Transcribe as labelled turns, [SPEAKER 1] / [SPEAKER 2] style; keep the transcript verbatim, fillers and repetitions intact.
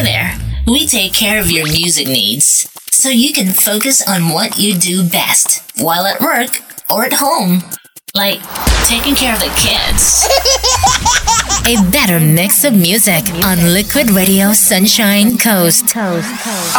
[SPEAKER 1] there. We take care of your music needs so you can focus on what you do best while at work or at home, like taking care of the kids. A better mix of music on Liquid Radio Sunshine Coast.